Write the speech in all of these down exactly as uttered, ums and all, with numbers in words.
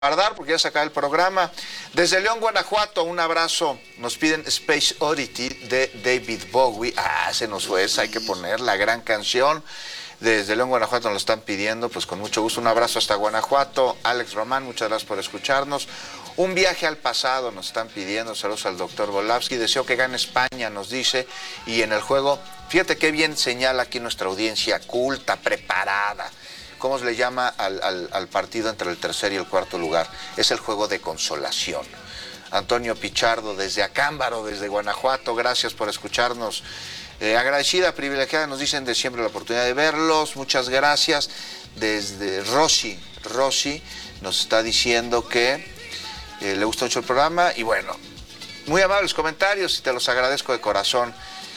guardar porque ya se acaba el programa. Desde León, Guanajuato, un abrazo. Nos piden Space Oddity de David Bowie. Ah, se nos fue esa, hay que poner la gran canción. Desde León, Guanajuato nos lo están pidiendo, pues con mucho gusto. Un abrazo hasta Guanajuato. Alex Román, muchas gracias por escucharnos. Un viaje al pasado nos están pidiendo. Saludos al doctor Volavsky. Deseo que gane España, nos dice. Y en el juego, fíjate qué bien señala aquí nuestra audiencia culta, preparada. ¿Cómo se le llama al, al, al partido entre el tercer y el cuarto lugar? Es el juego de consolación. Antonio Pichardo, desde Acámbaro, desde Guanajuato, gracias por escucharnos. Eh, agradecida, privilegiada, nos dicen de siempre la oportunidad de verlos, muchas gracias. Desde Rosy, Rosy nos está diciendo que eh, le gusta mucho el programa y bueno, muy amables comentarios y te los agradezco de corazón.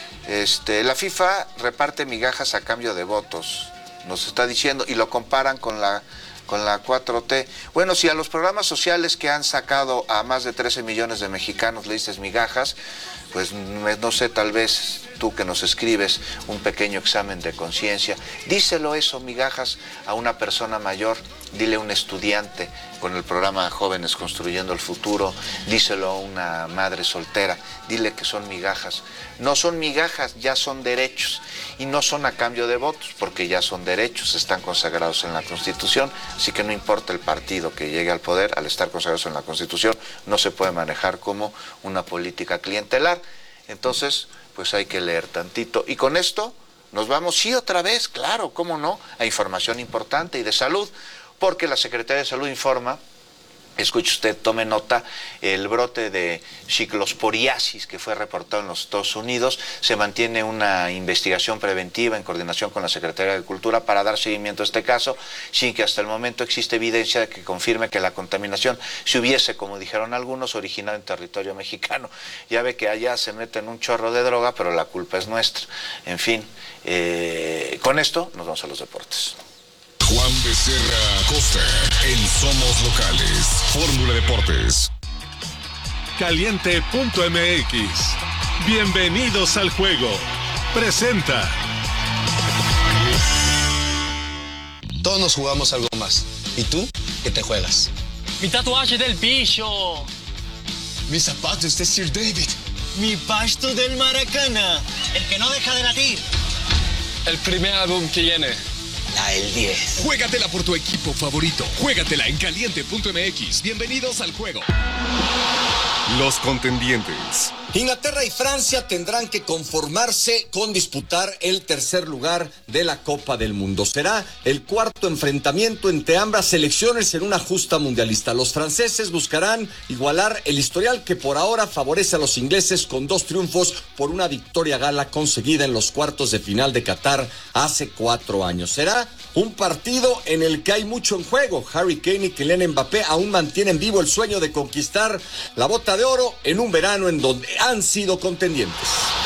Este, la FIFA reparte migajas a cambio de votos, nos está diciendo, y lo comparan con la, con la cuatro T. Bueno, si a los programas sociales que han sacado a más de trece millones de mexicanos le dices migajas, pues no sé, tal vez tú que nos escribes un pequeño examen de conciencia, díselo eso, migajas, a una persona mayor, dile a un estudiante con el programa Jóvenes Construyendo el Futuro, díselo a una madre soltera, dile que son migajas. No son migajas, ya son derechos, y no son a cambio de votos, porque ya son derechos, están consagrados en la Constitución, así que no importa el partido que llegue al poder, al estar consagrados en la Constitución, no se puede manejar como una política clientelar. Entonces, pues hay que leer tantito. Y con esto nos vamos, sí, otra vez, claro, cómo no, a información importante y de salud, porque la Secretaría de Salud informa, escuche usted, tome nota, el brote de ciclosporiasis que fue reportado en los Estados Unidos. Se mantiene una investigación preventiva en coordinación con la Secretaría de Agricultura para dar seguimiento a este caso, sin que hasta el momento existe evidencia que confirme que la contaminación se hubiese, como dijeron algunos, originado en territorio mexicano. Ya ve que allá se meten un chorro de droga, pero la culpa es nuestra. En fin, eh, con esto nos vamos a los deportes. Juan Becerra Costa en Somos Locales, Fórmula Deportes. Caliente punto M X. Bienvenidos al juego. Presenta. Todos nos jugamos algo más. ¿Y tú? ¿Qué te juegas? Mi tatuaje del pillo. Mis zapatos de Sir David. Mi pasto del Maracaná. El que no deja de latir. El primer álbum que viene. La el diez. Juégatela por tu equipo favorito. Juégatela en Caliente punto M X. Bienvenidos al juego. Los contendientes. Inglaterra y Francia tendrán que conformarse con disputar el tercer lugar de la Copa del Mundo. Será el cuarto enfrentamiento entre ambas selecciones en una justa mundialista. Los franceses buscarán igualar el historial que por ahora favorece a los ingleses con dos triunfos por una victoria gala conseguida en los cuartos de final de Qatar hace cuatro años. Será un partido en el que hay mucho en juego. Harry Kane y Kylian Mbappé aún mantienen vivo el sueño de conquistar la bota de oro en un verano en donde han sido contendientes.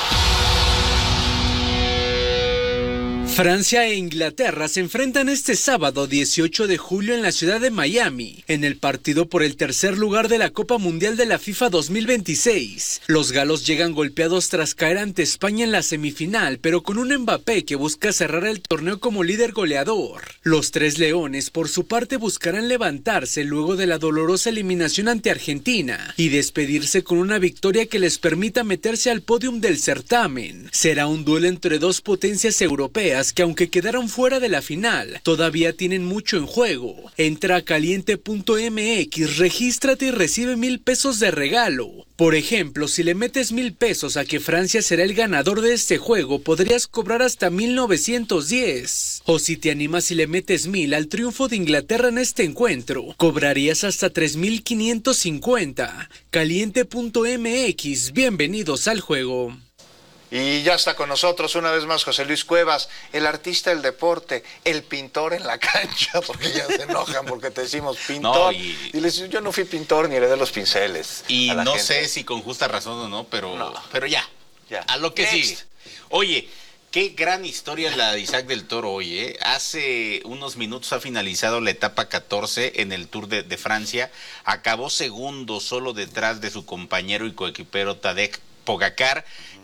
Francia e Inglaterra se enfrentan este sábado dieciocho de julio en la ciudad de Miami, en el partido por el tercer lugar de la Copa Mundial de la FIFA dos mil veintiséis. Los galos llegan golpeados tras caer ante España en la semifinal, pero con un Mbappé que busca cerrar el torneo como líder goleador. Los tres leones, por su parte, buscarán levantarse luego de la dolorosa eliminación ante Argentina y despedirse con una victoria que les permita meterse al podium del certamen. Será un duelo entre dos potencias europeas que, aunque quedaron fuera de la final, todavía tienen mucho en juego. Entra a Caliente punto M X, regístrate y recibe mil pesos de regalo. Por ejemplo, si le metes mil pesos a que Francia será el ganador de este juego, podrías cobrar hasta mil novecientos diez. O si te animas y le metes mil al triunfo de Inglaterra en este encuentro, cobrarías hasta tres mil quinientos cincuenta. Caliente punto M X, bienvenidos al juego. Y ya está con nosotros una vez más José Luis Cuevas, el artista del deporte, el pintor en la cancha, porque ya se enojan porque te decimos pintor. No, y... y les digo, yo no fui pintor ni heredé los pinceles. Y no gente. sé si con justa razón o no, pero, no. pero ya, ya, a lo que Next. sigue. Oye, qué gran historia la de Isaac del Toro hoy, ¿eh? Hace unos minutos ha finalizado la etapa catorce en el Tour de, de Francia. Acabó segundo, solo detrás de su compañero y coequipero Tadej Pogacar,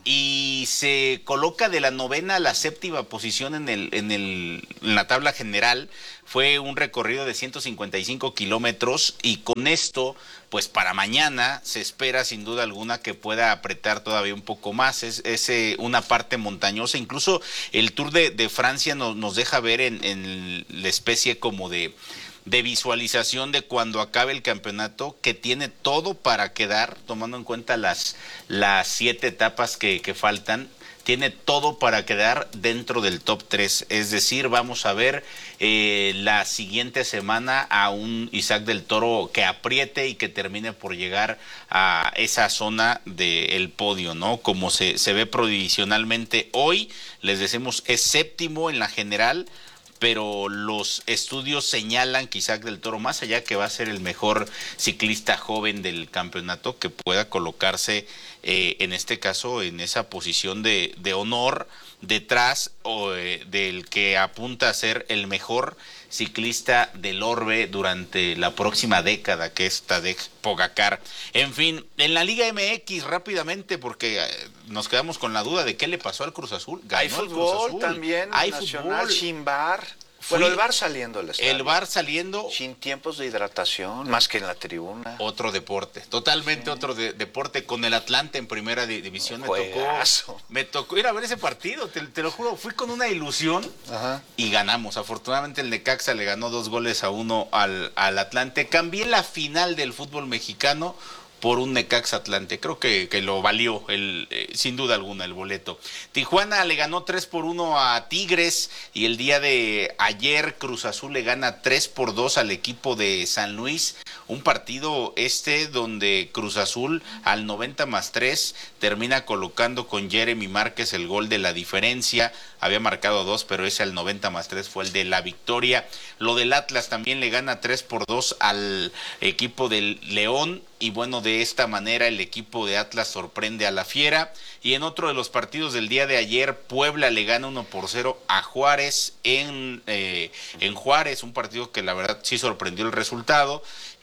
y se coloca de la novena a la séptima posición en, el, en, el, en la tabla general. Fue un recorrido de ciento cincuenta y cinco kilómetros y con esto, pues para mañana se espera sin duda alguna que pueda apretar todavía un poco más. Es, es eh, una parte montañosa. Incluso el Tour de, de Francia nos, nos deja ver en, en la especie como de... de visualización de cuando acabe el campeonato, que tiene todo para quedar, tomando en cuenta las, las siete etapas que, que faltan, tiene todo para quedar dentro del top tres. Es decir, vamos a ver eh, la siguiente semana a un Isaac del Toro que apriete y que termine por llegar a esa zona del podio, ¿no? Como se, se ve provisionalmente hoy, les decimos, es séptimo en la general, pero los estudios señalan que Isaac del Toro, más allá que va a ser el mejor ciclista joven del campeonato, que pueda colocarse eh, en este caso en esa posición de, de honor detrás o, eh, del que apunta a ser el mejor ciclista del orbe durante la próxima década, que es Tadej Pogacar. En fin, en la Liga M X rápidamente, porque eh, nos quedamos con la duda de qué le pasó al Cruz Azul. Ganó Hay fútbol Cruz Azul. también, hay Nacional, fútbol. sin bar. Fui, Bueno, el bar saliendo del estadio. El bar saliendo. Sin tiempos de hidratación, más que en la tribuna. Otro deporte, totalmente sí. otro de, deporte, con el Atlante en primera di, división. Me Juegazo. tocó me tocó ir a ver ese partido, te, te lo juro, fui con una ilusión. Ajá. Y ganamos. Afortunadamente el Necaxa le ganó dos goles a uno al, al Atlante. Cambié la final del fútbol mexicano por un Necaxa Atlante. Creo que, que lo valió, el, eh, sin duda alguna, el boleto. Tijuana le ganó tres por uno a Tigres, y el día de ayer Cruz Azul le gana tres por dos al equipo de San Luis. Un partido este donde Cruz Azul al noventa más tres termina colocando con Jeremy Márquez el gol de la diferencia. Había marcado dos, pero ese al noventa más tres fue el de la victoria. Lo del Atlas también le gana tres por dos al equipo del León. Y bueno, de esta manera el equipo de Atlas sorprende a la Fiera. Y en otro de los partidos del día de ayer, Puebla le gana uno por cero a Juárez en, eh, en Juárez, un partido que la verdad sí sorprendió el resultado.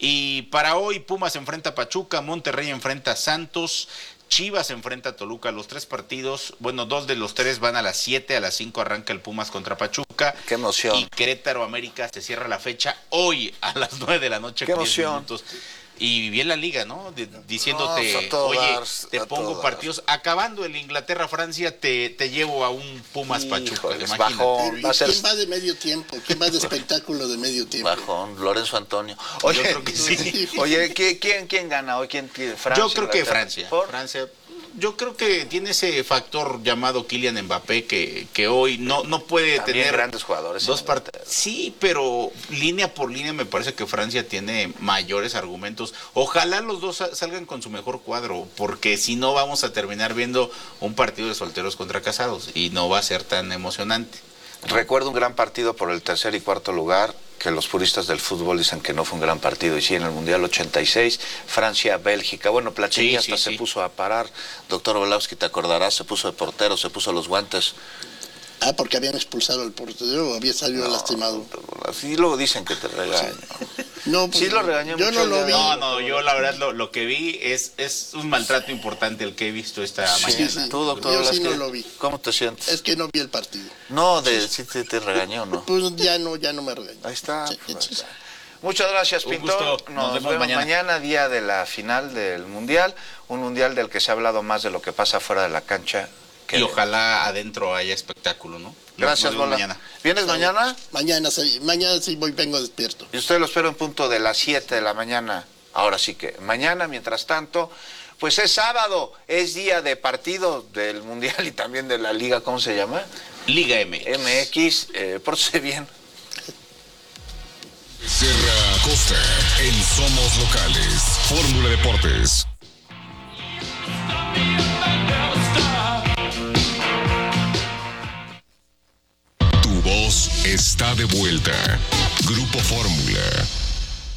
Y para hoy, Pumas enfrenta a Pachuca, Monterrey enfrenta a Santos, Chivas enfrenta a Toluca. Los tres partidos, bueno, dos de los tres van a las siete, a las cinco arranca el Pumas contra Pachuca. ¡Qué emoción! Y Querétaro América se cierra la fecha hoy a las nueve de la noche. ¡Qué emoción! Minutos. Y bien la liga, ¿no? De, diciéndote, no, oye, dar, te pongo partidos. Dar. Acabando el Inglaterra-Francia, te, te llevo a un Pumas-Pachuca. Bajón. Va a ser... ¿Quién va de medio tiempo? ¿Quién va de espectáculo de medio tiempo? Bajón, Lorenzo Antonio. Oye, yo creo que sí. Oye, ¿quién, quién gana hoy? ¿Quién, Francia, yo creo que Francia. ¿Por? Francia. Yo creo que tiene ese factor llamado Kylian Mbappé que, que hoy no, no puede También tener grandes jugadores. Dos partidos. Sí, pero línea por línea me parece que Francia tiene mayores argumentos. Ojalá los dos salgan con su mejor cuadro, porque si no vamos a terminar viendo un partido de solteros contra casados y no va a ser tan emocionante. Recuerdo un gran partido por el tercer y cuarto lugar, que los puristas del fútbol dicen que no fue un gran partido, y sí, en el Mundial ochenta y seis, Francia-Bélgica. Bueno, Platini sí, hasta sí, se sí. puso a parar. Doctor Orlowski, te acordarás, se puso de portero, se puso los guantes. Ah, porque habían expulsado al portero, había salido no, lastimado. Así luego dicen que te regañan. Sí. No, pues, sí lo regañó yo mucho. No, lo vi. no, no, yo la verdad lo, lo que vi es, es un maltrato importante el que he visto esta sí, mañana. Sí, Tú, doctor, yo sí no lo vi. ¿Cómo te sientes? Es que no vi el partido. No, de sí, sí te, te regañó, ¿no? Pues ya no, ya no me regañó. Ahí está. Sí, pues, sí. Muchas gracias, Pintor. Nos, Nos vemos, vemos mañana. mañana, día de la final del Mundial. Un Mundial del que se ha hablado más de lo que pasa fuera de la cancha. Y de... ojalá adentro haya espectáculo, ¿no? Gracias, Bola. Mañana. ¿Vienes mañana? Mañana, mañana sí voy, vengo despierto. Y usted lo espero en punto de las siete de la mañana. Ahora sí que mañana, mientras tanto, pues es sábado, es día de partido del Mundial y también de la Liga, ¿cómo se llama? Liga M X. M X, eh, pórtese bien. Serra Costa en Somos Locales. Fórmula Deportes. Tu voz está de vuelta. Grupo Fórmula.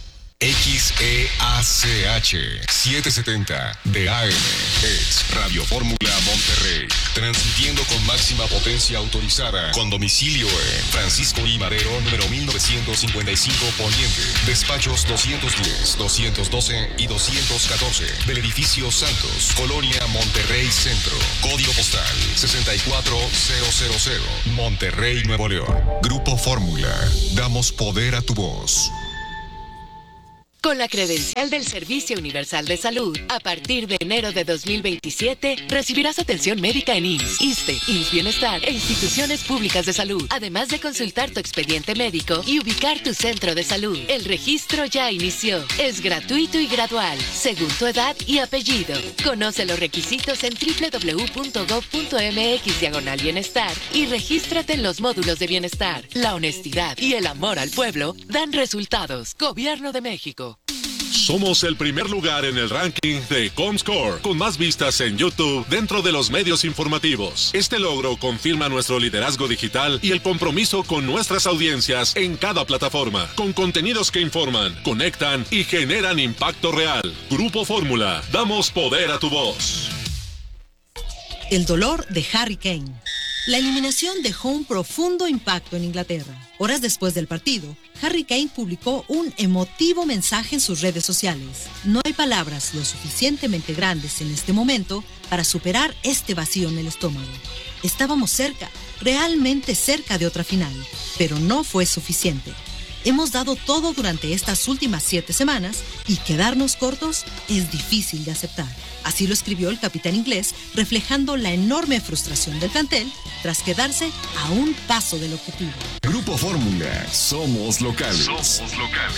X E A C H setecientos setenta de A M. Es Radio Fórmula Monterrey. Transmitiendo con máxima potencia autorizada. Con domicilio en Francisco I. Madero, número mil novecientos cincuenta y cinco Poniente. Despachos doscientos diez, doscientos doce y doscientos catorce. Del edificio Santos, Colonia Monterrey Centro. Código postal sesenta y cuatro mil. Monterrey, Nuevo León. Grupo Fórmula. Damos poder a tu voz. Con la credencial del Servicio Universal de Salud, a partir de enero de dos mil veintisiete, recibirás atención médica en I M S S, ISSSTE, I M S S Bienestar e instituciones públicas de salud, además de consultar tu expediente médico y ubicar tu centro de salud. El registro ya inició. Es gratuito y gradual, según tu edad y apellido. Conoce los requisitos en doble u doble u doble u punto gob punto eme equis diagonal bienestar y regístrate en los módulos de bienestar. La honestidad y el amor al pueblo dan resultados. Gobierno de México. Somos el primer lugar en el ranking de Comscore, con más vistas en YouTube dentro de los medios informativos. Este logro confirma nuestro liderazgo digital y el compromiso con nuestras audiencias en cada plataforma, con contenidos que informan, conectan y generan impacto real. Grupo Fórmula, damos poder a tu voz. El dolor de Harry Kane. La eliminación dejó un profundo impacto en Inglaterra. Horas después del partido, Harry Kane publicó un emotivo mensaje en sus redes sociales. No hay palabras lo suficientemente grandes en este momento para superar este vacío en el estómago. Estábamos cerca, realmente cerca de otra final, pero no fue suficiente. Hemos dado todo durante estas últimas siete semanas y quedarnos cortos es difícil de aceptar. Así lo escribió el capitán inglés, reflejando la enorme frustración del plantel tras quedarse a un paso del objetivo. Grupo Fórmula, somos locales. Somos locales.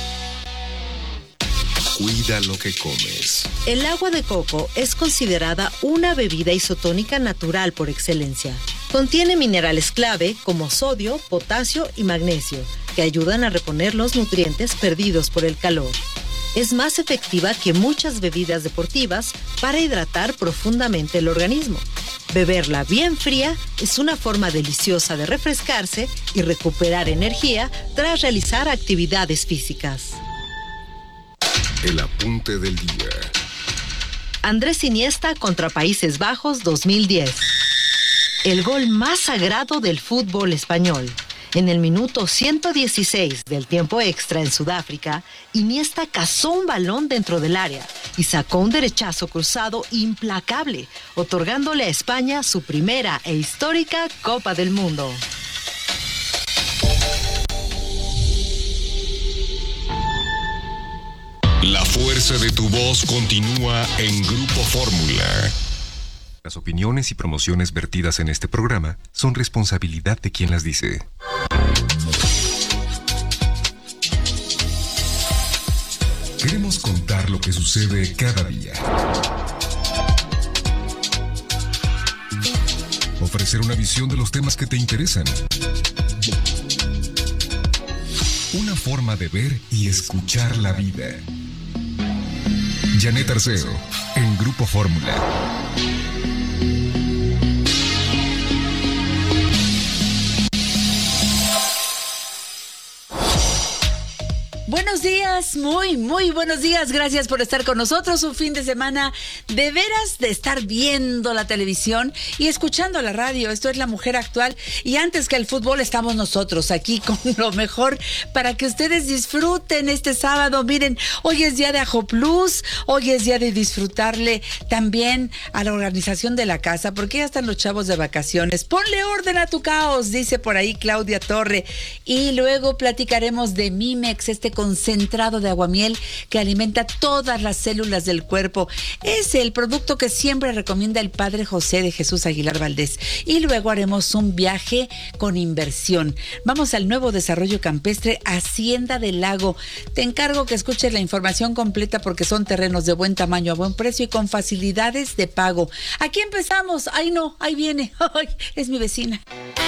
Cuida lo que comes. El agua de coco es considerada una bebida isotónica natural por excelencia. Contiene minerales clave como sodio, potasio y magnesio, que ayudan a reponer los nutrientes perdidos por el calor. Es más efectiva que muchas bebidas deportivas para hidratar profundamente el organismo. Beberla bien fría es una forma deliciosa de refrescarse y recuperar energía tras realizar actividades físicas. El apunte del día. Andrés Iniesta contra Países Bajos dos mil diez. El gol más sagrado del fútbol español. En el minuto ciento dieciséis del tiempo extra en Sudáfrica, Iniesta cazó un balón dentro del área y sacó un derechazo cruzado implacable, otorgándole a España su primera e histórica Copa del Mundo. La fuerza de tu voz continúa en Grupo Fórmula. Las opiniones y promociones vertidas en este programa son responsabilidad de quien las dice. Queremos contar lo que sucede cada día. Ofrecer una visión de los temas que te interesan. Una forma de ver y escuchar la vida. Janet Arceo, en Grupo Fórmula. Buenos días, muy, muy buenos días. Gracias por estar con nosotros. Un fin de semana de veras de estar viendo la televisión y escuchando la radio. Esto es La Mujer Actual. Y antes que el fútbol estamos nosotros aquí con lo mejor para que ustedes disfruten este sábado. Miren, hoy es día de Ajo Plus. Hoy es día de disfrutarle también a la organización de la casa, porque ya están los chavos de vacaciones. Ponle orden a tu caos, dice por ahí Claudia Torre. Y luego platicaremos de Mimex, este concentrado de aguamiel que alimenta todas las células del cuerpo. Es el producto que siempre recomienda el padre José de Jesús Aguilar Valdés. Y luego haremos un viaje con inversión. Vamos al nuevo desarrollo campestre Hacienda del Lago. Te encargo que escuches la información completa porque son terrenos de buen tamaño, a buen precio y con facilidades de pago. Aquí empezamos. Ay no, ahí viene. Ay, es mi vecina.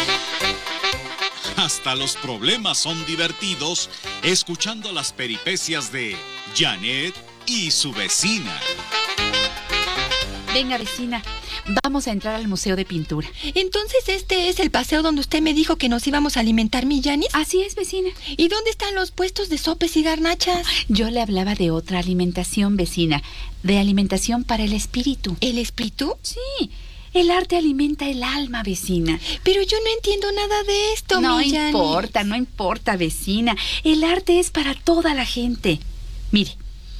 Hasta los problemas son divertidos escuchando las peripecias de Janet y su vecina. Venga, vecina, vamos a entrar al Museo de Pintura. Entonces, ¿este es el paseo donde usted me dijo que nos íbamos a alimentar, mi Yanis? Así es, vecina. ¿Y dónde están los puestos de sopes y garnachas? Yo le hablaba de otra alimentación, vecina, de alimentación para el espíritu. ¿El espíritu? Sí. El arte alimenta el alma, vecina. Pero yo no entiendo nada de esto, no mi Yanis. No importa, no importa, vecina. El arte es para toda la gente. Mire,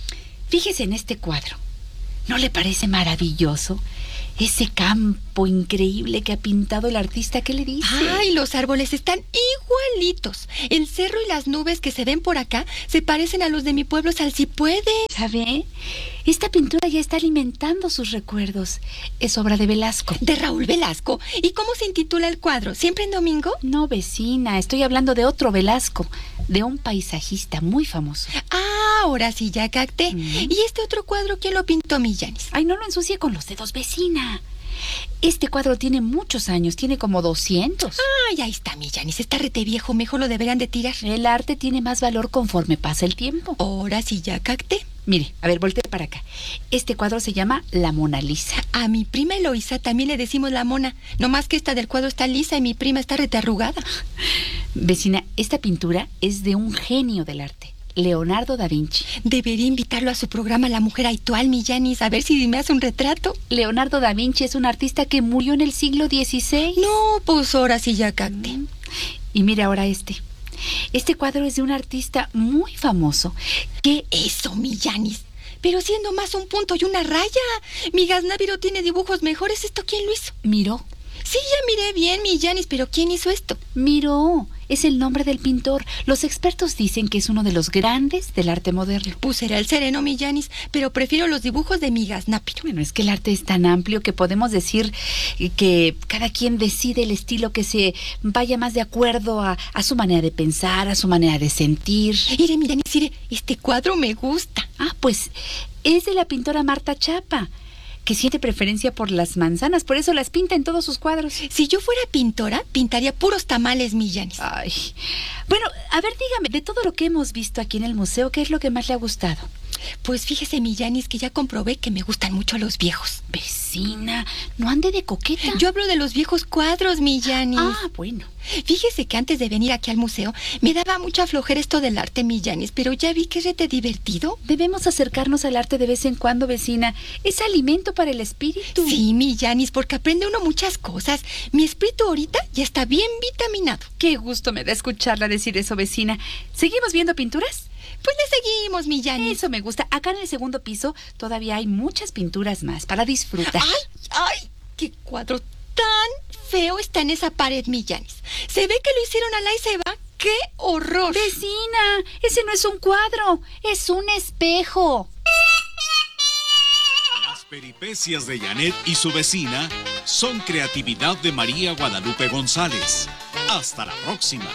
fíjese en este cuadro. ¿No le parece maravilloso? Ese campo increíble que ha pintado el artista, ¿qué le dice? ¡Ay, los árboles están igualitos! El cerro y las nubes que se ven por acá se parecen a los de mi pueblo Salsipuede. ¿Sabe? Esta pintura ya está alimentando sus recuerdos. Es obra de Velasco. ¿De Raúl Velasco? ¿Y cómo se intitula el cuadro? ¿Siempre en domingo? No, vecina, estoy hablando de otro Velasco, de un paisajista muy famoso. Ah, ahora sí ya capté. Mm. ¿Y este otro cuadro quién lo pintó, mi Yanis? Ay, no lo ensucie con los dedos, vecina. Este cuadro tiene muchos años, tiene como doscientos. Ay, ahí está, mi Yanis, está rete viejo, mejor lo deberían de tirar. El arte tiene más valor conforme pasa el tiempo. Ahora sí ya capté. Mire, a ver, voltee para acá. Este cuadro se llama La Mona Lisa. A mi prima Eloísa también le decimos la mona, nomás que esta del cuadro está lisa y mi prima está rete arrugada. Vecina, esta pintura es de un genio del arte, Leonardo da Vinci. Debería invitarlo a su programa La Mujer Actual, mi Yanis, a ver si me hace un retrato. Leonardo da Vinci es un artista que murió en el siglo dieciséis. No, pues ahora sí ya capté. Mm. Y mira ahora este. Este cuadro es de un artista muy famoso. ¿Qué eso, mi Yanis? Pero siendo más un punto y una raya. Mi Gaznáviro tiene dibujos mejores. ¿Esto quién lo hizo? Miró. Sí, ya miré bien, mi Yanis, pero ¿quién hizo esto? Miró. Es el nombre del pintor. Los expertos dicen que es uno de los grandes del arte moderno. Pues será el sereno, mi Yanis, pero prefiero los dibujos de mi Gaznáviro. Bueno, es que el arte es tan amplio que podemos decir que cada quien decide el estilo que se vaya más de acuerdo a, a su manera de pensar, a su manera de sentir. Mire, mi Yanis, mire, este cuadro me gusta. Ah, pues es de la pintora Marta Chapa, que siente preferencia por las manzanas, por eso las pinta en todos sus cuadros. Si yo fuera pintora, pintaría puros tamales, mi Yanis. Ay. Bueno, a ver, dígame, de todo lo que hemos visto aquí en el museo, ¿qué es lo que más le ha gustado? Pues fíjese, mi Yanis, que ya comprobé que me gustan mucho los viejos. Vecina, no ande de coqueta. Yo hablo de los viejos cuadros, mi Yanis. Ah, bueno. Fíjese que antes de venir aquí al museo me daba mucha flojera esto del arte, mi Yanis, pero ya vi que es rete divertido. Debemos acercarnos al arte de vez en cuando, vecina. Es alimento para el espíritu. Sí, mi Yanis, porque aprende uno muchas cosas. Mi espíritu ahorita ya está bien vitaminado. Qué gusto me da escucharla decir eso, vecina. ¿Seguimos viendo pinturas? Pues le seguimos, mi Yanis. Eso me gusta. Acá en el segundo piso todavía hay muchas pinturas más para disfrutar. ¡Ay, ay! ¡Qué cuadro tan feo está en esa pared, mi Yanis! Se ve que lo hicieron a la y se va. ¡Qué horror! Vecina, ese no es un cuadro, es un espejo. Las peripecias de Janet y su vecina son creatividad de María Guadalupe González. Hasta la próxima.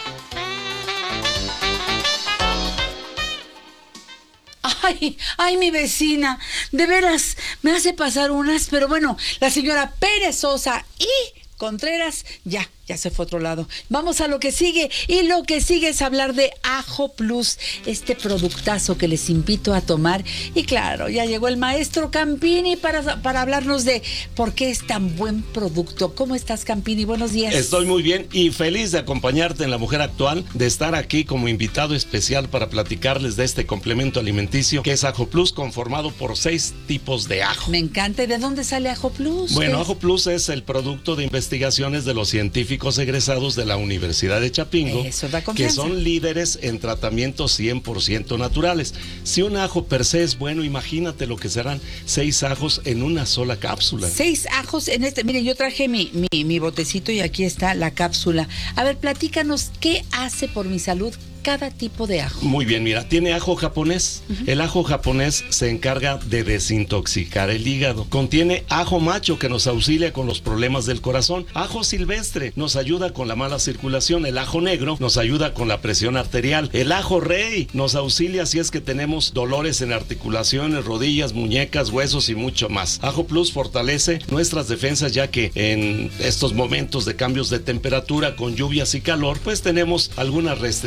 Ay, ay, mi vecina, de veras, me hace pasar unas, pero bueno, la señora perezosa y Contreras ya, ya se fue a otro lado. Vamos a lo que sigue, y lo que sigue es hablar de Ajo Plus, este productazo que les invito a tomar. Y claro, ya llegó el maestro Campini para, para hablarnos de por qué es tan buen producto. ¿Cómo estás, Campini? Buenos días. Estoy muy bien y feliz de acompañarte en La Mujer Actual, de estar aquí como invitado especial para platicarles de este complemento alimenticio que es Ajo Plus, conformado por seis tipos de ajo. Me encanta. ¿Y de dónde sale Ajo Plus? Bueno, Ajo Plus es el producto de investigaciones de los científicos egresados de la Universidad de Chapingo, Eso da que confianza. son líderes en tratamientos cien por ciento naturales. Si un ajo per se es bueno, imagínate lo que serán seis ajos en una sola cápsula. Seis ajos en este. Miren, yo traje mi, mi, mi botecito y aquí está la cápsula. A ver, platícanos, ¿qué hace por mi salud cada tipo de ajo? Muy bien, mira, tiene ajo japonés. Uh-huh. El ajo japonés se encarga de desintoxicar el hígado. Contiene ajo macho, que nos auxilia con los problemas del corazón. Ajo silvestre nos ayuda con la mala circulación. El ajo negro nos ayuda con la presión arterial. El ajo rey nos auxilia si es que tenemos dolores en articulaciones, rodillas, muñecas, huesos y mucho más. Ajo Plus fortalece nuestras defensas, ya que en estos momentos de cambios de temperatura con lluvias y calor, pues tenemos algunas restricciones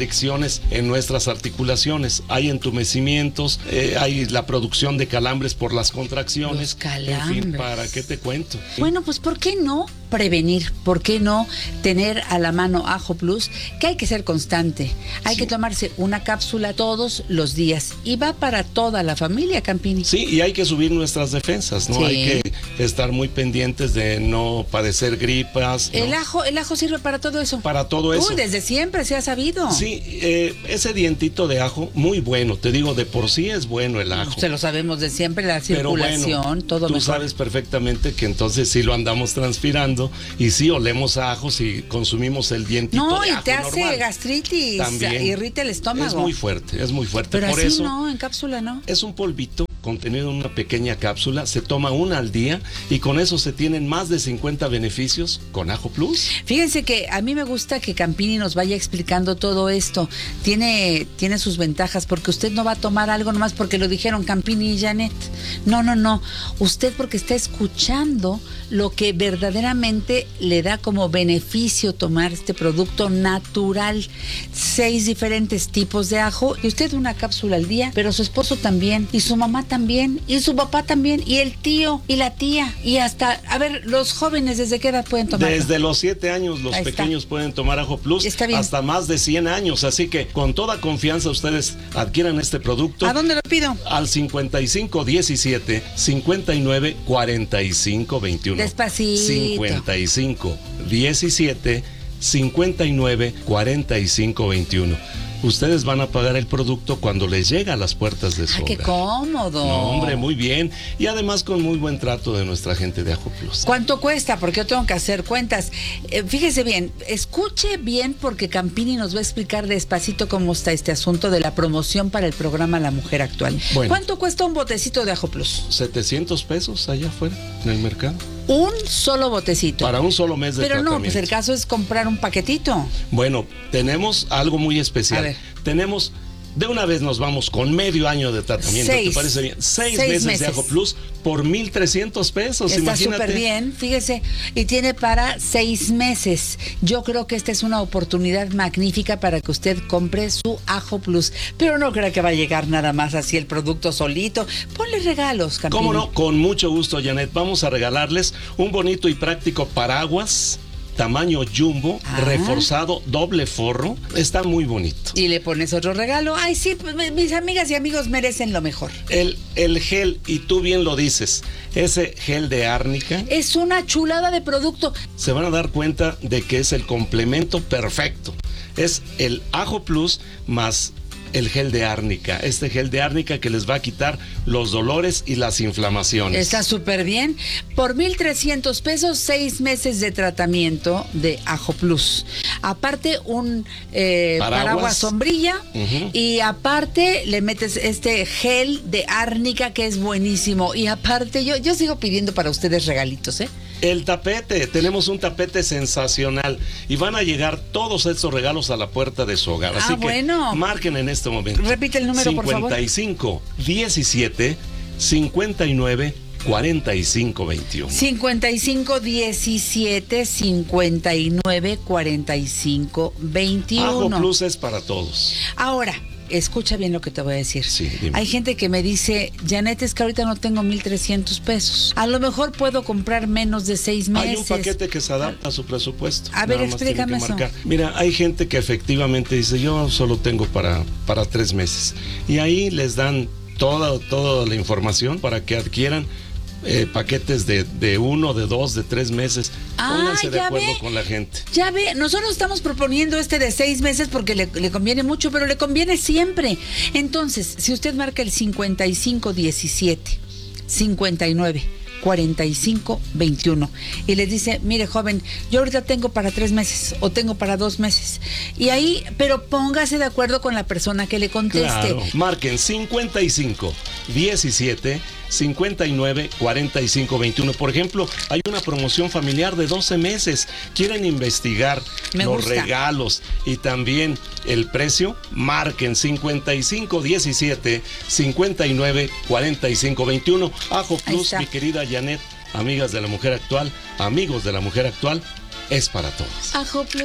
inflamaciones en nuestras articulaciones, hay entumecimientos, eh, hay la producción de calambres por las contracciones. Los calambres. En fin, ¿para qué te cuento? Bueno, pues ¿por qué no prevenir? ¿Por qué no tener a la mano Ajo Plus? Que hay que ser constante. Hay sí. que tomarse una cápsula todos los días. Y va para toda la familia, Campini. Sí, y hay que subir nuestras defensas, ¿no? Sí. Hay que estar muy pendientes de no padecer gripas, ¿no? El ajo, el ajo sirve para todo eso. Para todo eso. Uy, desde siempre se ha sabido. Sí, eh, ese dientito de ajo, muy bueno. Te digo, de por sí es bueno el ajo. Se lo sabemos de siempre, la circulación, pero bueno, todo tú mejor. sabes perfectamente que entonces sí lo andamos transpirando y sí olemos a ajo si consumimos el dientito no, de ajo. No, y te hace normal. gastritis, también irrita el estómago. Es muy fuerte, es muy fuerte. Pero por así eso, no, en cápsula no. Es un polvito contenido en una pequeña cápsula, se toma una al día y con eso se tienen más de cincuenta beneficios con Ajo Plus. Fíjense que a mí me gusta que Campini nos vaya explicando todo esto. Tiene, tiene sus ventajas porque usted no va a tomar algo nomás porque lo dijeron Campini y Janet. No, no, no. Usted porque está escuchando lo que verdaderamente le da como beneficio tomar este producto natural. Seis diferentes tipos de ajo y usted una cápsula al día, pero su esposo también y su mamá también y su papá también y el tío y la tía y hasta, a ver, los jóvenes ¿desde qué edad pueden tomar? Desde los siete años los Ahí pequeños está. pueden tomar Ajo Plus. Está bien. Hasta más de cien años, así que con toda confianza ustedes adquieran este producto. ¿A dónde lo pido? Al cincuenta y cinco diecisiete cincuenta y nueve cuarenta y cinco veintiuno. Despacito. cincuenta y cinco diecisiete cincuenta y nueve cuarenta y cinco veintiuno. Ustedes van a pagar el producto cuando les llega a las puertas de su hogar. ¡Qué cómodo! No, hombre, muy bien. Y además con muy buen trato de nuestra gente de Ajo Plus. ¿Cuánto cuesta? Porque yo tengo que hacer cuentas. Eh, fíjese bien, escuche bien porque Campini nos va a explicar despacito cómo está este asunto de la promoción para el programa La Mujer Actual. Bueno, ¿cuánto cuesta un botecito de Ajo Plus? setecientos pesos allá afuera, en el mercado. Un solo botecito. Para un solo mes de Pero tratamiento. no, pues el caso es comprar un paquetito. Bueno, tenemos algo muy especial. A ver. Tenemos, de una vez nos vamos con medio año de tratamiento. Seis. ¿Te parece bien? Seis, Seis meses, meses de Ajo Plus por mil trescientos pesos. Está imagínate. súper bien, fíjese, y tiene para seis meses. Yo creo que esta es una oportunidad magnífica para que usted compre su Ajo Plus, pero no crea que va a llegar nada más así el producto solito. Ponle regalos, Campini. ¿Cómo no? Con mucho gusto, Janet. Vamos a regalarles un bonito y práctico paraguas tamaño jumbo, ah. reforzado, doble forro. Está muy bonito. Y le pones otro regalo. Ay, sí, pues mis amigas y amigos merecen lo mejor. El, el gel, y tú bien lo dices, ese gel de árnica. Es una chulada de producto. Se van a dar cuenta de que es el complemento perfecto. Es el Ajo Plus más el gel de árnica, este gel de árnica que les va a quitar los dolores y las inflamaciones. Está súper bien. Por mil trescientos pesos, seis meses de tratamiento de Ajo Plus. Aparte un eh, paraguas. paraguas sombrilla uh-huh. y aparte le metes este gel de árnica que es buenísimo. Y aparte yo, yo sigo pidiendo para ustedes regalitos, ¿eh? El tapete, tenemos un tapete sensacional y van a llegar todos estos regalos a la puerta de su hogar. Ah, Así que bueno. marquen en este momento. Repite el número, por favor. cincuenta y cinco diecisiete cincuenta y nueve cuarenta y cinco veintiuno. cincuenta y cinco diecisiete cincuenta y nueve cuarenta y cinco veintiuno. Ajo Plus es para todos. Ahora, escucha bien lo que te voy a decir. Sí, dime. Hay gente que me dice, Janet, es que ahorita no tengo mil trescientos pesos. A lo mejor puedo comprar menos de seis meses. Hay un paquete que se adapta a su presupuesto. A ver, explícame eso. Mira, hay gente que efectivamente dice, yo solo tengo para, para tres meses. Y ahí les dan toda, toda la información para que adquieran Eh, paquetes de, de uno, de dos, de tres meses. Ah, Pónganse de acuerdo ve, con la gente. Ya ve, nosotros estamos proponiendo este de seis meses porque le, le conviene mucho, pero le conviene siempre. Entonces, si usted marca el cincuenta y cinco diecisiete cincuenta y nueve cuarenta y cinco veintiuno y les dice, mire joven, yo ahorita tengo para tres meses o tengo para dos meses. Y ahí, pero póngase de acuerdo con la persona que le conteste. Claro, marquen cincuenta y cinco diecisiete cincuenta y nueve cuarenta y cinco veintiuno. Por ejemplo, hay una promoción familiar de doce meses. ¿Quieren investigar Me los gusta. regalos y también el precio? Marquen cincuenta y cinco diecisiete cincuenta y nueve cuarenta y cinco veintiuno. Ajo Plus, mi querida Janet, amigas de la Mujer Actual, amigos de la Mujer Actual, es para todos. Ajo Plus,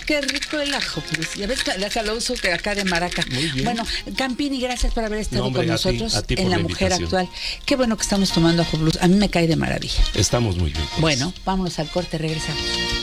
Qué rico el ajo, pues. Ya ves que hasta lo uso que acá de maraca. Muy bien. Bueno, Campini, gracias por haber estado No, hombre, con a ti- nosotros a ti por en La la Mujer invitación. Actual. Qué bueno que estamos tomando ajo blues. A mí me cae de maravilla. Estamos muy bien. pues. Bueno, vámonos al corte, regresamos.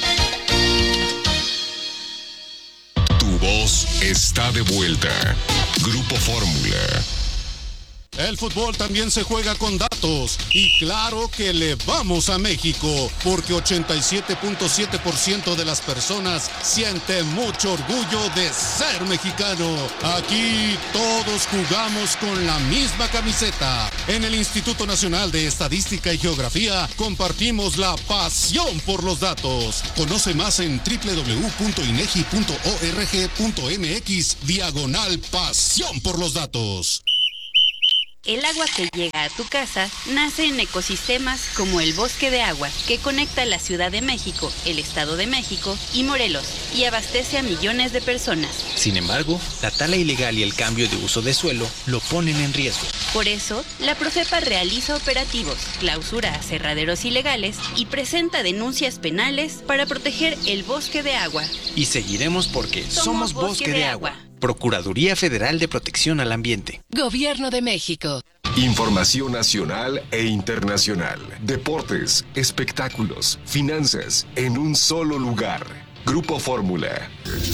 Tu voz está de vuelta. Grupo Fórmula. El fútbol también se juega con datos y claro que le vamos a México porque ochenta y siete punto siete por ciento de las personas siente mucho orgullo de ser mexicano. Aquí todos jugamos con la misma camiseta. En el Instituto Nacional de Estadística y Geografía compartimos la pasión por los datos. Conoce más en doble u doble u doble u punto inegi punto org punto mx diagonal pasión por los datos. El agua que llega a tu casa nace en ecosistemas como el Bosque de Agua, que conecta la Ciudad de México, el Estado de México y Morelos, y abastece a millones de personas. Sin embargo, la tala ilegal y el cambio de uso de suelo lo ponen en riesgo. Por eso, la Profepa realiza operativos, clausura aserraderos ilegales y presenta denuncias penales para proteger el Bosque de Agua. Y seguiremos porque somos, Somos Bosque, Bosque de, de agua. Agua. Procuraduría Federal de Protección al Ambiente. Gobierno de México. Información nacional e internacional. Deportes, espectáculos, finanzas, en un solo lugar. Grupo Fórmula.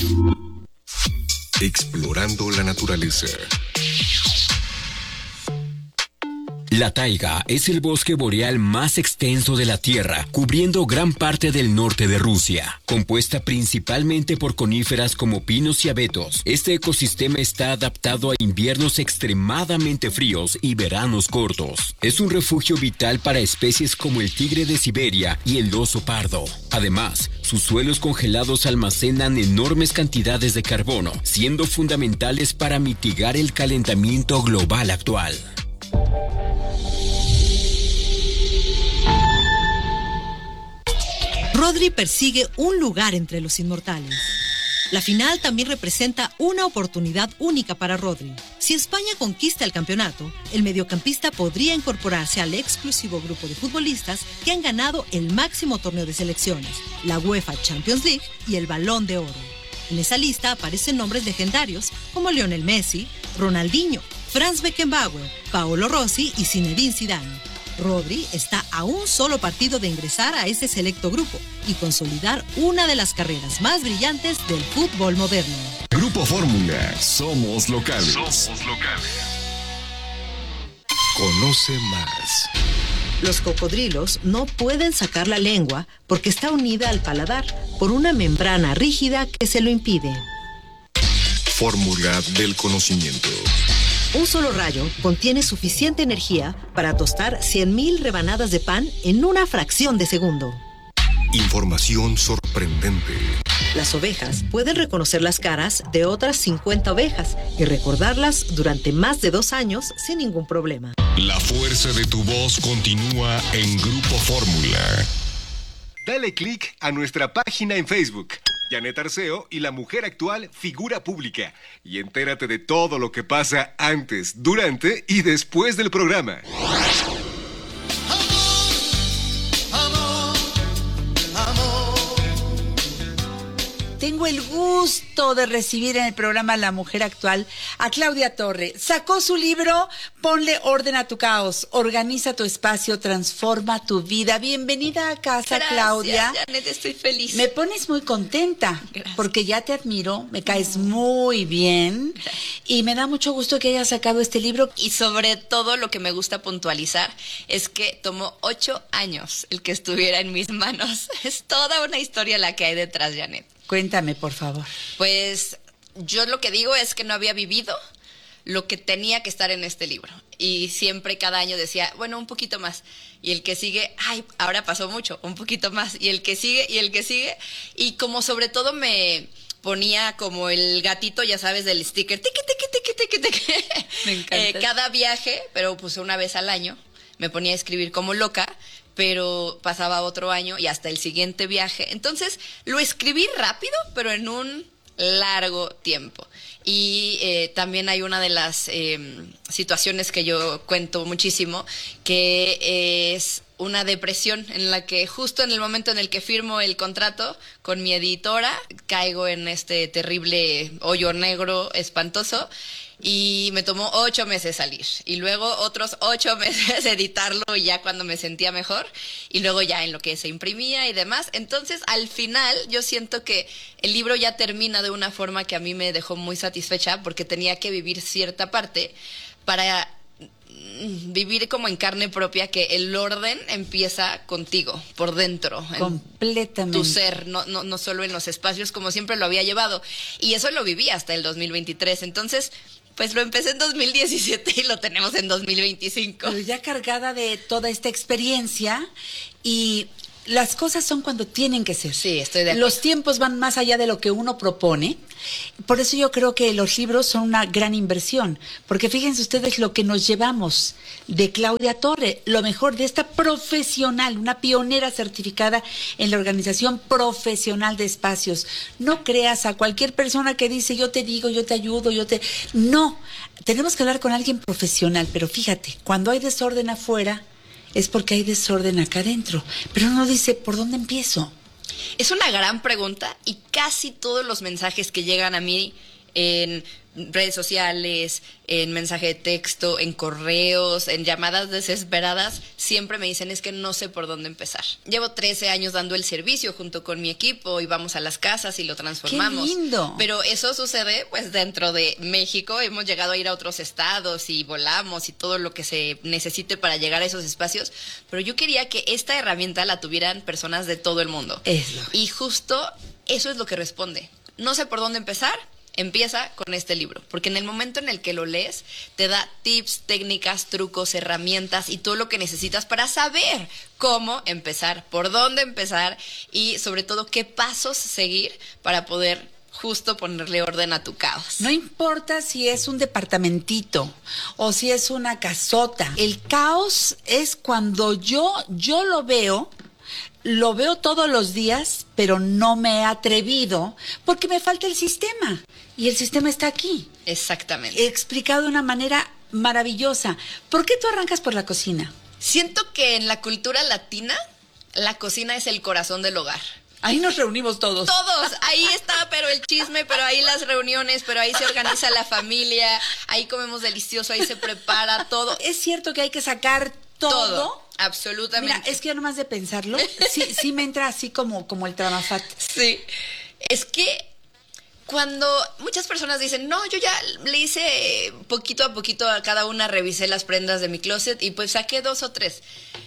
Explorando la naturaleza. La taiga es el bosque boreal más extenso de la Tierra, cubriendo gran parte del norte de Rusia. Compuesta principalmente por coníferas como pinos y abetos, este ecosistema está adaptado a inviernos extremadamente fríos y veranos cortos. Es un refugio vital para especies como el tigre de Siberia y el oso pardo. Además, sus suelos congelados almacenan enormes cantidades de carbono, siendo fundamentales para mitigar el calentamiento global actual. Rodri persigue un lugar entre los inmortales. La final también representa una oportunidad única para Rodri. Si España conquista el campeonato, el mediocampista podría incorporarse al exclusivo grupo de futbolistas que han ganado el máximo torneo de selecciones, la UEFA Champions League y el Balón de Oro. En esa lista aparecen nombres legendarios como Lionel Messi, Ronaldinho, Franz Beckenbauer, Paolo Rossi y Zinedine Zidane. Rodri está a un solo partido de ingresar a este selecto grupo y consolidar una de las carreras más brillantes del fútbol moderno. Grupo Fórmula. Somos locales. Somos locales. Conoce más. Los cocodrilos no pueden sacar la lengua porque está unida al paladar por una membrana rígida que se lo impide. Fórmula del conocimiento. Un solo rayo contiene suficiente energía para tostar cien mil rebanadas de pan en una fracción de segundo. Información sorprendente. Las ovejas pueden reconocer las caras de otras cincuenta ovejas y recordarlas durante más de dos años sin ningún problema. La fuerza de tu voz continúa en Grupo Fórmula. Dale click a nuestra página en Facebook. Janet Arceo y La Mujer Actual, figura pública. Y entérate de todo lo que pasa antes, durante y después del programa. Tengo el gusto de recibir en el programa La Mujer Actual a Claudia Torre. Sacó su libro Ponle orden a tu caos, organiza tu espacio, transforma tu vida. Bienvenida a casa, Gracias, Claudia. Janet, estoy feliz. Me pones muy contenta. Gracias. Porque ya te admiro, me caes muy bien. Y me da mucho gusto que hayas sacado este libro. Y sobre todo lo que me gusta puntualizar es que tomó ocho años el que estuviera en mis manos. Es toda una historia la que hay detrás, Janet. Cuéntame, por favor. Pues yo lo que digo es que no había vivido lo que tenía que estar en este libro. Y siempre cada año decía, bueno, un poquito más. Y el que sigue, ay, ahora pasó mucho, un poquito más. Y el que sigue, y el que sigue. Y como sobre todo me ponía como el gatito, ya sabes, del sticker, tiqui, tiqui, tiqui, tiqui, tiqui. Me encanta. Eh, cada viaje, pero pues una vez al año, me ponía a escribir como loca, pero pasaba otro año y hasta el siguiente viaje. Entonces, lo escribí rápido, pero en un largo tiempo. Y eh, también hay una de las eh, situaciones que yo cuento muchísimo, que es una depresión en la que justo en el momento en el que firmo el contrato con mi editora, caigo en este terrible hoyo negro espantoso y me tomó ocho meses salir y luego otros ocho meses editarlo y ya cuando me sentía mejor y luego ya en lo que se imprimía y demás. Entonces al final yo siento que el libro ya termina de una forma que a mí me dejó muy satisfecha porque tenía que vivir cierta parte para vivir como en carne propia que el orden empieza contigo, por dentro. Completamente. Tu ser, no, no, no solo en los espacios como siempre lo había llevado. Y eso lo viví hasta el dos mil veintitrés. Entonces, pues lo empecé en dos mil diecisiete y lo tenemos en dos mil veinticinco. Pero ya cargada de toda esta experiencia y... Las cosas son cuando tienen que ser. Sí, estoy de acuerdo. Los tiempos van más allá de lo que uno propone. Por eso yo creo que los libros son una gran inversión. Porque fíjense ustedes lo que nos llevamos de Claudia Torre, lo mejor de esta profesional, una pionera certificada en la organización profesional de espacios. No creas a cualquier persona que dice yo te digo, yo te ayudo, yo te... No, tenemos que hablar con alguien profesional. Pero fíjate, cuando hay desorden afuera... es porque hay desorden acá adentro. Pero uno dice, ¿por dónde empiezo? Es una gran pregunta y casi todos los mensajes que llegan a mí en redes sociales, en mensaje de texto, en correos, en llamadas desesperadas, siempre me dicen es que no sé por dónde empezar. Llevo trece años dando el servicio junto con mi equipo y vamos a las casas y lo transformamos. ¡Qué lindo! Pero eso sucede pues dentro de México. Hemos llegado a ir a otros estados y volamos y todo lo que se necesite para llegar a esos espacios. Pero yo quería que esta herramienta la tuvieran personas de todo el mundo. Eso. Y justo eso es lo que responde. No sé por dónde empezar. Empieza con este libro, porque en el momento en el que lo lees, te da tips, técnicas, trucos, herramientas y todo lo que necesitas para saber cómo empezar, por dónde empezar y sobre todo qué pasos seguir para poder justo ponerle orden a tu caos. No importa si es un departamentito o si es una casota, el caos es cuando yo, yo lo veo... Lo veo todos los días, pero no me he atrevido porque me falta el sistema. Y el sistema está aquí. Exactamente. Explicado de una manera maravillosa. ¿Por qué tú arrancas por la cocina? Siento que en la cultura latina, la cocina es el corazón del hogar. Ahí nos reunimos todos. Todos. Ahí está, pero el chisme, pero ahí las reuniones, pero ahí se organiza la familia, ahí comemos delicioso, ahí se prepara todo. Es cierto que hay que sacar todo. Todo. Absolutamente. Mira, es que ya nomás de pensarlo, sí, sí me entra así como, como el tramafat. Sí. Es que cuando muchas personas dicen, no, yo ya le hice poquito a poquito a cada una, revisé las prendas de mi closet y pues saqué dos o tres.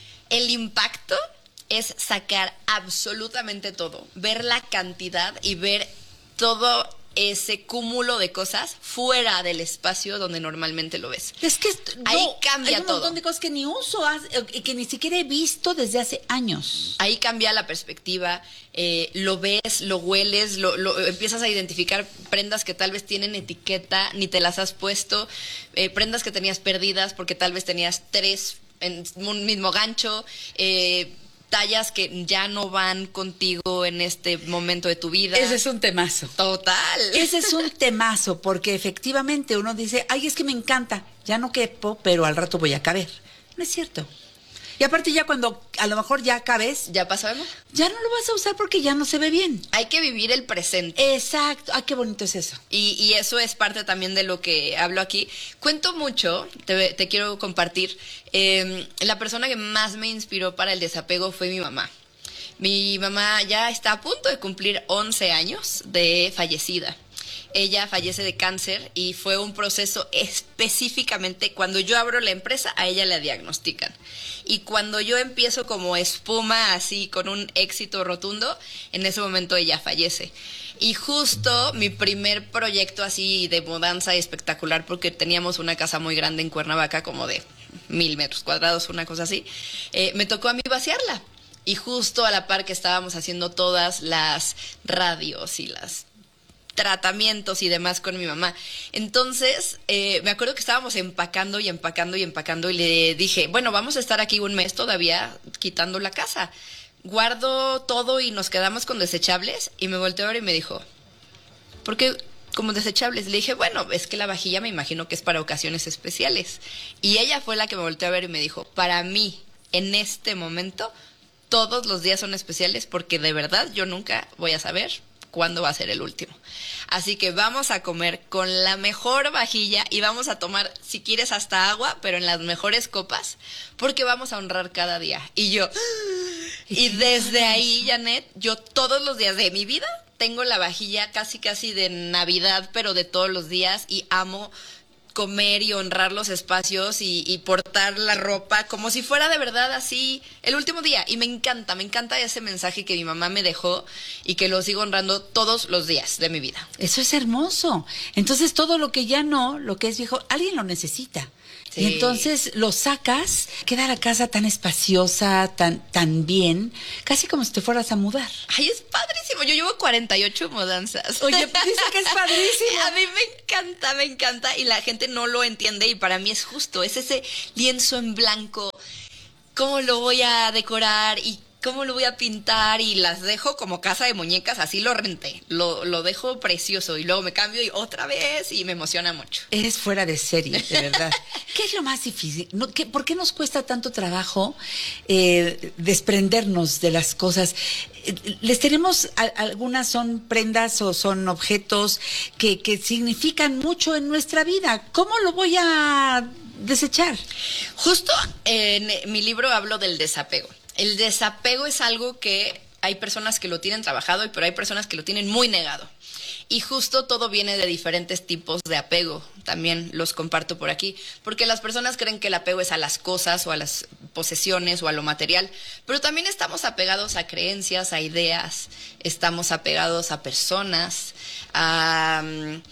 El impacto es sacar absolutamente todo, ver la cantidad y ver todo ese cúmulo de cosas fuera del espacio donde normalmente lo ves. Es que ahí no, cambia hay un todo. montón de cosas que ni uso, que ni siquiera he visto desde hace años. Ahí cambia la perspectiva, eh, lo ves, lo hueles, lo, lo empiezas a identificar prendas que tal vez tienen etiqueta, ni te las has puesto, eh, prendas que tenías perdidas porque tal vez tenías tres en un mismo gancho, eh, tallas que ya no van contigo en este momento de tu vida. Ese es un temazo. Total. Ese es un temazo, porque efectivamente uno dice, ay, es que me encanta, ya no quepo, pero al rato voy a caber. No es cierto. Y aparte ya cuando a lo mejor ya cabes... ¿Ya pasamos? Ya no lo vas a usar porque ya no se ve bien. Hay que vivir el presente. Exacto. Ah, qué bonito es eso. Y, y eso es parte también de lo que hablo aquí. Cuento mucho, te, te quiero compartir. Eh, la persona que más me inspiró para el desapego fue mi mamá. Mi mamá ya está a punto de cumplir once años de fallecida. Ella fallece de cáncer y fue un proceso específicamente, cuando yo abro la empresa, a ella la diagnostican. Y cuando yo empiezo como espuma, así con un éxito rotundo, en ese momento ella fallece. Y justo mi primer proyecto así de mudanza espectacular, porque teníamos una casa muy grande en Cuernavaca, como de mil metros cuadrados, una cosa así, eh, me tocó a mí vaciarla. Y justo a la par que estábamos haciendo todas las radios y las tratamientos y demás con mi mamá. Entonces, eh, me acuerdo que estábamos empacando y empacando y empacando y le dije, bueno, vamos a estar aquí un mes todavía quitando la casa. Guardo todo y nos quedamos con desechables. Y me volteó a ver y me dijo, ¿por qué como desechables? Le dije, bueno, es que la vajilla me imagino que es para ocasiones especiales. Y ella fue la que me volteó a ver y me dijo, para mí en este momento, todos los días son especiales porque de verdad yo nunca voy a saber cuándo va a ser el último. Así que vamos a comer con la mejor vajilla y vamos a tomar, si quieres, hasta agua, pero en las mejores copas, porque vamos a honrar cada día. Y yo, y desde ahí, Janet, yo todos los días de mi vida tengo la vajilla casi casi de Navidad, pero de todos los días, y amo comer y honrar los espacios y, y portar la ropa como si fuera de verdad así el último día. Y me encanta, me encanta ese mensaje que mi mamá me dejó y que lo sigo honrando todos los días de mi vida. Eso es hermoso. Entonces todo lo que ya no, lo que es viejo, alguien lo necesita. Sí. Y entonces lo sacas, queda la casa tan espaciosa, tan, tan bien, casi como si te fueras a mudar. Ay, es padrísimo. Yo llevo cuarenta y ocho mudanzas. Oye, dice que es padrísimo. A mí me encanta, me encanta. Y la gente no lo entiende y para mí es justo. Es ese lienzo en blanco. ¿Cómo lo voy a decorar? Y ¿cómo lo voy a pintar? Y las dejo como casa de muñecas, así lo renté. Lo, lo dejo precioso y luego me cambio y otra vez y me emociona mucho. Eres fuera de serie, de verdad. ¿Qué es lo más difícil? ¿No? ¿Qué, ¿Por qué nos cuesta tanto trabajo eh, desprendernos de las cosas? Les tenemos, a, algunas son prendas o son objetos que, que significan mucho en nuestra vida. ¿Cómo lo voy a desechar? Justo en mi libro hablo del desapego. El desapego es algo que hay personas que lo tienen trabajado, pero hay personas que lo tienen muy negado. Y justo todo viene de diferentes tipos de apego. También los comparto por aquí. Porque las personas creen que el apego es a las cosas o a las posesiones o a lo material. Pero también estamos apegados a creencias, a ideas. Estamos apegados a personas, a um,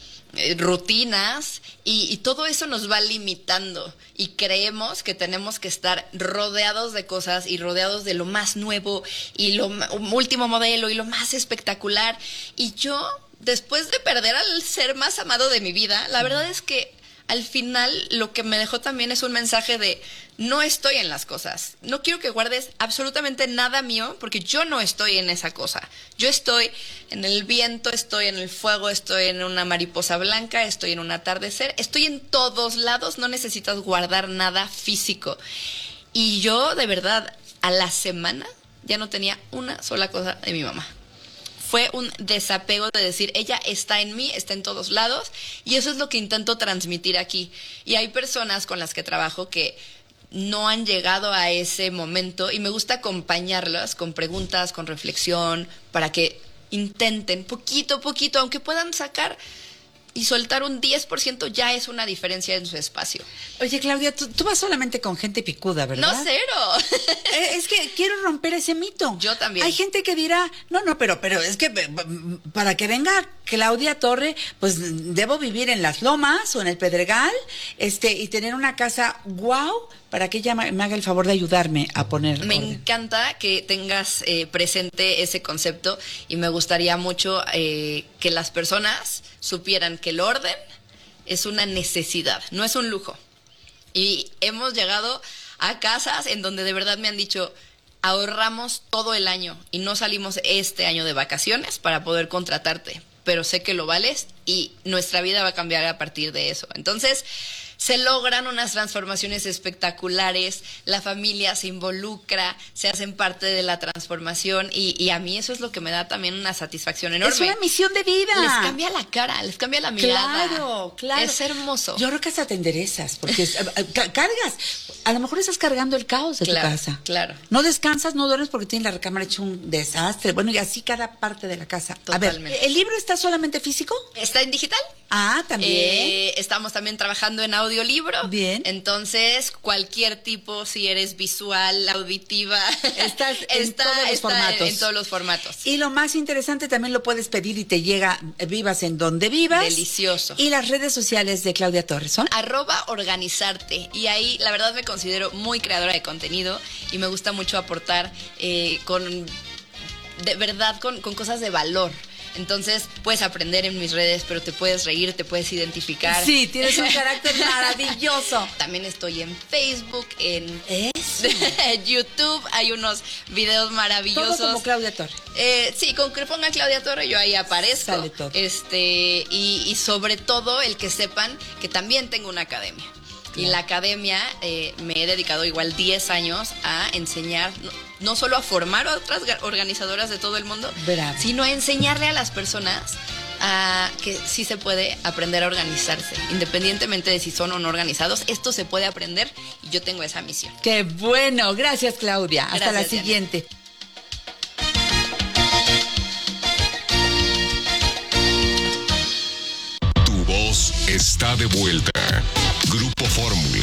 rutinas. Y, y todo eso nos va limitando. Y creemos que tenemos que estar rodeados de cosas y rodeados de lo más nuevo y lo último modelo y lo más espectacular. Y yo, después de perder al ser más amado de mi vida, la verdad es que al final lo que me dejó también es un mensaje de no estoy en las cosas. No quiero que guardes absolutamente nada mío porque yo no estoy en esa cosa. Yo estoy en el viento, estoy en el fuego, estoy en una mariposa blanca, estoy en un atardecer, estoy en todos lados, no necesitas guardar nada físico. Y yo, de verdad, a la semana ya no tenía una sola cosa de mi mamá. Fue un desapego de decir, ella está en mí, está en todos lados, y eso es lo que intento transmitir aquí. Y hay personas con las que trabajo que no han llegado a ese momento y me gusta acompañarlas con preguntas, con reflexión, para que intenten poquito a poquito, aunque puedan sacar y soltar un diez por ciento ya es una diferencia en su espacio. Oye, Claudia, tú, tú vas solamente con gente picuda, ¿verdad? No, cero. Es que quiero romper ese mito. Yo también. Hay gente que dirá, no, no, pero, pero es que para que venga Claudia Torre, pues debo vivir en Las Lomas o en el Pedregal, este, y tener una casa guau, para que ella me haga el favor de ayudarme a poner Me orden. encanta que tengas eh, presente ese concepto y me gustaría mucho eh, que las personas supieran que el orden es una necesidad, no es un lujo. Y hemos llegado a casas en donde de verdad me han dicho, ahorramos todo el año y no salimos este año de vacaciones para poder contratarte, pero sé que lo vales y nuestra vida va a cambiar a partir de eso. Entonces, se logran unas transformaciones espectaculares, la familia se involucra, se hacen parte de la transformación y, y a mí eso es lo que me da también una satisfacción enorme. Es una misión de vida. Les cambia la cara, les cambia la mirada. Claro, claro. Es hermoso. Yo creo que hasta te enderezas, porque es, cargas. A lo mejor estás cargando el caos de claro, tu casa. Claro. No descansas, no duermes porque tienes la recámara hecho un desastre. Bueno, y así cada parte de la casa. Totalmente. A ver, ¿el libro está solamente físico? Está en digital. Ah, también. Eh, estamos también trabajando en audiolibro. Bien. Entonces, cualquier tipo, si eres visual, auditiva, estás en está, todos los está formatos. En, en todos los formatos. Y lo más interesante, también lo puedes pedir y te llega, vivas en donde vivas. Delicioso. Y las redes sociales de Claudia Torres son arroba organizarte. Y ahí, la verdad, me considero muy creadora de contenido y me gusta mucho aportar eh, con, de verdad, con, con cosas de valor. Entonces, puedes aprender en mis redes, pero te puedes reír, te puedes identificar. Sí, tienes un carácter maravilloso. También estoy en Facebook, en Eso. YouTube, hay unos videos maravillosos. Todo como Claudia Torre. Eh, sí, con que pongan Claudia Torre, yo ahí aparezco. Sale todo. Este, y, y sobre todo, el que sepan que también tengo una academia. Y en la academia eh, me he dedicado igual diez años a enseñar, no, no solo a formar a otras organizadoras de todo el mundo, Bravo. sino a enseñarle a las personas a que sí se puede aprender a organizarse, independientemente de si son o no organizados. Esto se puede aprender y yo tengo esa misión. ¡Qué bueno! Gracias, Claudia. Hasta Gracias, la siguiente. Tu voz está de vuelta. Grupo Fórmula.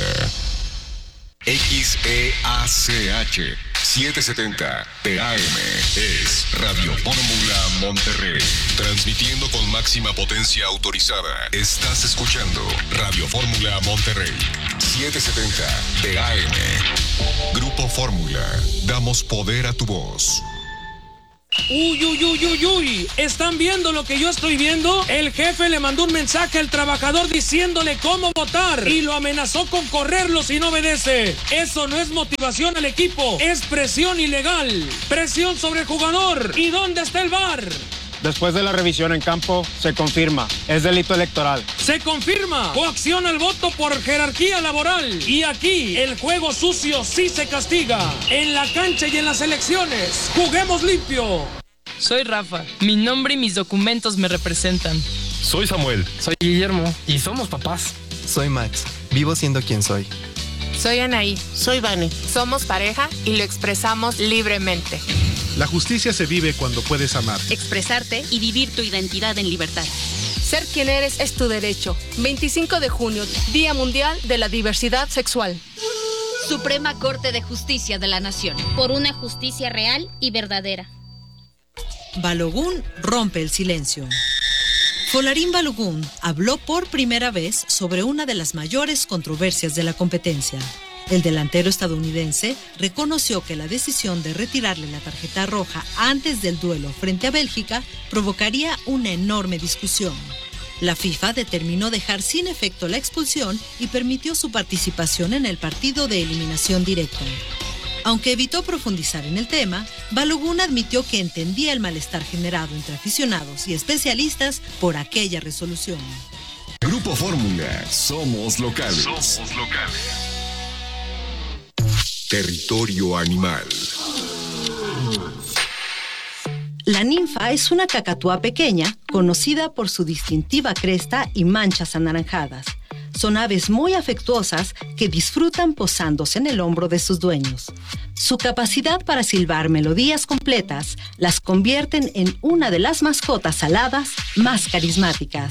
X E A C H setecientos setenta de A M es Radio Fórmula Monterrey. Transmitiendo con máxima potencia autorizada. Estás escuchando Radio Fórmula Monterrey. setecientos setenta de A M. Grupo Fórmula. Damos poder a tu voz. Uy, uy, uy, uy, uy, ¿están viendo lo que yo estoy viendo? El jefe le mandó un mensaje al trabajador diciéndole cómo votar y lo amenazó con correrlo si no obedece. Eso no es motivación al equipo, es presión ilegal, presión sobre el jugador. ¿Y dónde está el V A R? Después de la revisión en campo, se confirma, es delito electoral. Se confirma, coacción al voto por jerarquía laboral. Y aquí, el juego sucio sí se castiga. En la cancha y en las elecciones, juguemos limpio. Soy Rafa, mi nombre y mis documentos me representan. Soy Samuel. Soy Guillermo y somos papás. Soy Max, vivo siendo quien soy. Soy Anaí. Soy Vane. Somos pareja y lo expresamos libremente. La justicia se vive cuando puedes amar, expresarte y vivir tu identidad en libertad. Ser quien eres es tu derecho. veinticinco de junio, Día Mundial de la Diversidad Sexual. Suprema Corte de Justicia de la Nación. Por una justicia real y verdadera. Balogun rompe el silencio. Folarín Balogun habló por primera vez sobre una de las mayores controversias de la competencia. El delantero estadounidense reconoció que la decisión de retirarle la tarjeta roja antes del duelo frente a Bélgica provocaría una enorme discusión. La FIFA determinó dejar sin efecto la expulsión y permitió su participación en el partido de eliminación directa. Aunque evitó profundizar en el tema, Balogun admitió que entendía el malestar generado entre aficionados y especialistas por aquella resolución. Grupo Fórmula, somos locales. Somos locales. Territorio animal. La ninfa es una cacatúa pequeña, conocida por su distintiva cresta y manchas anaranjadas. Son aves muy afectuosas que disfrutan posándose en el hombro de sus dueños. Su capacidad para silbar melodías completas las convierten en una de las mascotas aladas más carismáticas.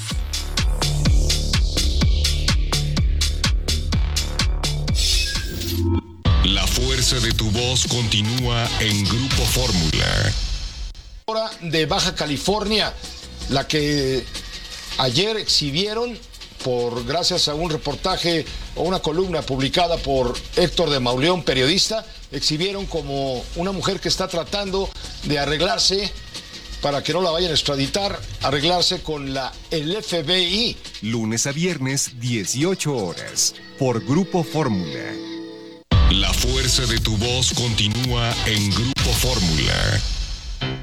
La fuerza de tu voz continúa en Grupo Fórmula. De Baja California, la que ayer exhibieron por gracias a un reportaje o una columna publicada por Héctor de Mauleón, periodista, exhibieron como una mujer que está tratando de arreglarse para que no la vayan a extraditar, arreglarse con la, el F B I. Lunes a viernes, dieciocho horas, por Grupo Fórmula. La fuerza de tu voz continúa en Grupo Fórmula.